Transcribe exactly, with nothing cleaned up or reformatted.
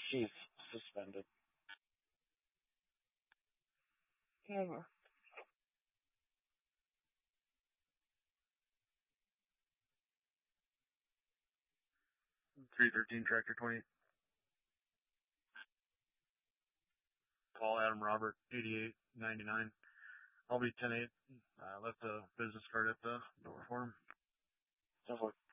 She's suspended. Never. three thirteen Tractor twenty. Call Adam Robert, eighty-eight ninety-nine. I'll be ten eight. Uh, left the business card at the door for him. So